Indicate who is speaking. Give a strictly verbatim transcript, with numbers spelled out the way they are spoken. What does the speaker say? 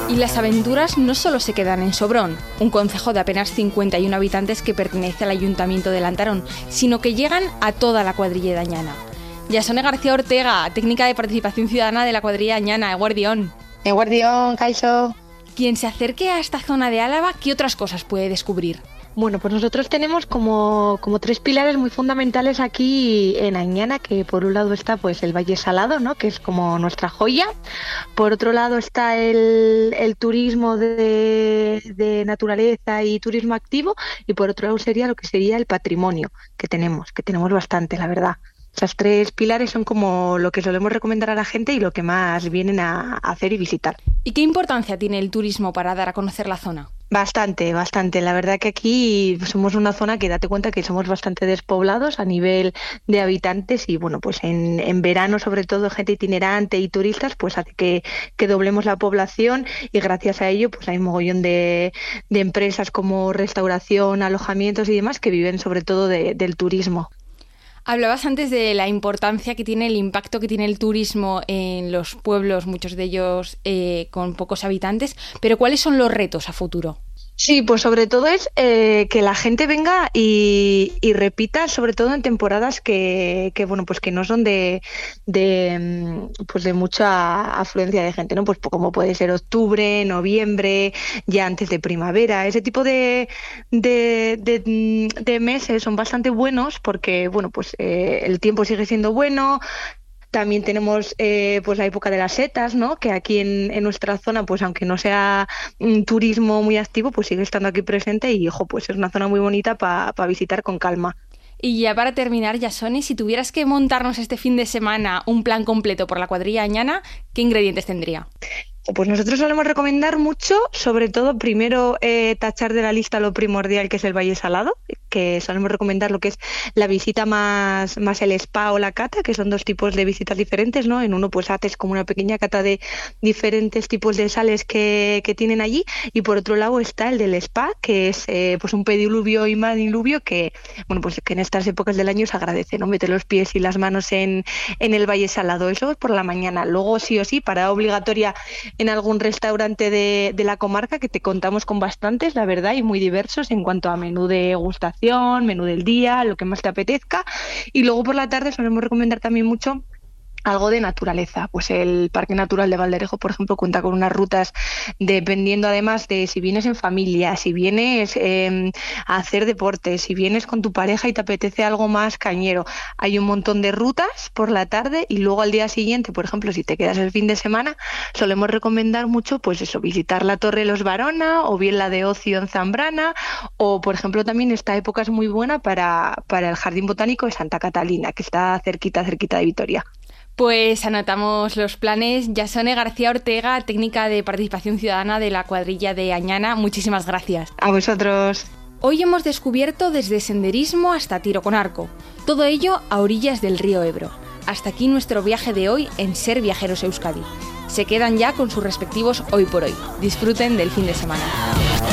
Speaker 1: Y las aventuras no solo se quedan en Sobrón, un concejo de apenas cincuenta y uno habitantes que pertenece al Ayuntamiento de Lantarón, sino que llegan a toda la cuadrilla de Añana. Yasone García Ortega, técnica de participación ciudadana de la cuadrilla de Añana, eguardión.
Speaker 2: Eguardión, Kaixo.
Speaker 1: Quien se acerque a esta zona de Álava, ¿qué otras cosas puede descubrir?
Speaker 2: Bueno, pues nosotros tenemos como, como tres pilares muy fundamentales aquí en Añana, que por un lado está pues el Valle Salado, ¿no?, que es como nuestra joya. Por otro lado está el, el turismo de, de naturaleza y turismo activo, y por otro lado sería lo que sería el patrimonio que tenemos, que tenemos bastante, la verdad. Esos tres pilares son como lo que solemos recomendar a la gente y lo que más vienen a hacer y visitar.
Speaker 1: ¿Y qué importancia tiene el turismo para dar a conocer la zona?
Speaker 2: Bastante, bastante. La verdad que aquí somos una zona que date cuenta que somos bastante despoblados a nivel de habitantes y bueno, pues en, en verano sobre todo gente itinerante y turistas pues hace que, que doblemos la población y gracias a ello pues hay un mogollón de, de empresas como restauración, alojamientos y demás que viven sobre todo de, del turismo.
Speaker 1: Hablabas antes de la importancia que tiene, el impacto que tiene el turismo en los pueblos, muchos de ellos eh, con pocos habitantes, pero ¿cuáles son los retos a futuro?
Speaker 2: Sí, pues sobre todo es eh, que la gente venga y, y repita, sobre todo en temporadas que, que bueno, pues que no son de, de pues de mucha afluencia de gente, ¿no? Pues como puede ser octubre, noviembre, ya antes de primavera. Ese tipo de, de, de, de meses son bastante buenos porque bueno, pues eh, el tiempo sigue siendo bueno. También tenemos eh, pues la época de las setas, ¿no?, que aquí en, en nuestra zona, pues aunque no sea un turismo muy activo, pues sigue estando aquí presente y, ojo, pues es una zona muy bonita para pa visitar con calma.
Speaker 1: Y ya para terminar, Yasone, si tuvieras que montarnos este fin de semana un plan completo por la cuadrilla Añana, ¿qué ingredientes tendría?
Speaker 2: Pues nosotros solemos recomendar mucho, sobre todo primero eh, tachar de la lista lo primordial que es el Valle Salado, que solemos recomendar lo que es la visita más, más el spa o la cata, que son dos tipos de visitas diferentes, ¿no? En uno pues haces como una pequeña cata de diferentes tipos de sales que, que tienen allí y por otro lado está el del spa, que es eh, pues un pediluvio y maniluvio que, bueno, pues que en estas épocas del año se agradece, ¿no? Meter los pies y las manos en, en el Valle Salado, eso es por la mañana. Luego sí o sí, parada obligatoria en algún restaurante de, de la comarca, que te contamos con bastantes, la verdad, y muy diversos en cuanto a menú de degustación, menú del día, lo que más te apetezca. Y luego por la tarde solemos recomendar también mucho algo de naturaleza, pues el Parque Natural de Valderejo, por ejemplo, cuenta con unas rutas dependiendo además de si vienes en familia, si vienes eh, a hacer deporte, si vienes con tu pareja y te apetece algo más cañero. Hay un montón de rutas por la tarde y luego al día siguiente, por ejemplo, si te quedas el fin de semana, solemos recomendar mucho, pues eso, visitar la Torre de los Barona o bien la de Ocio en Zambrana o, por ejemplo, también esta época es muy buena para, para el Jardín Botánico de Santa Catalina, que está cerquita, cerquita de Vitoria.
Speaker 1: Pues anotamos los planes. Yasone García Ortega, técnica de participación ciudadana de la cuadrilla de Añana. Muchísimas gracias.
Speaker 2: A vosotros.
Speaker 1: Hoy hemos descubierto desde senderismo hasta tiro con arco. Todo ello a orillas del río Ebro. Hasta aquí nuestro viaje de hoy en Ser Viajeros Euskadi. Se quedan ya con sus respectivos hoy por hoy. Disfruten del fin de semana.